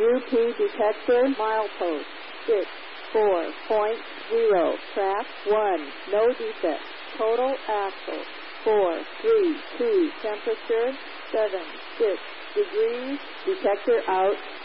UP detector, milepost 64.0, track 1, no defect. Total axle 432, temperature 76 degrees, detector out.